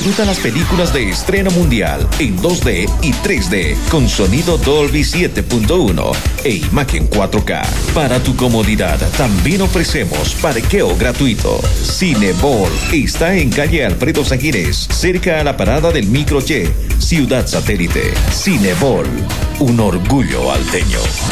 Disfruta las películas de estreno mundial en 2D y 3D con sonido Dolby 7.1 e imagen 4K. Para tu comodidad, también ofrecemos parqueo gratuito. Cinebol está en calle Alfredo Sagires, cerca a la parada del Micro Y, Ciudad Satélite. Cinebol, un orgullo alteño.